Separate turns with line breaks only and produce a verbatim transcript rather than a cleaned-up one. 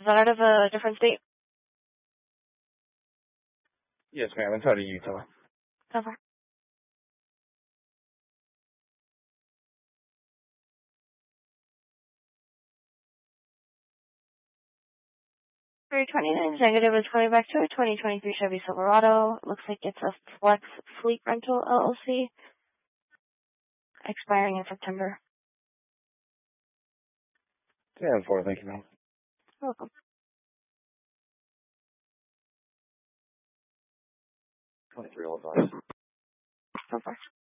that out of a different state?
Yes, ma'am. It's out of Utah.
Okay. three twenty-nine negative is coming back to a twenty twenty-three Chevy Silverado. Looks like it's a Flex Fleet Rental L L C, expiring in September.
ten four, thank you, ma'am.
You're welcome.
twenty-three all advice.
So far.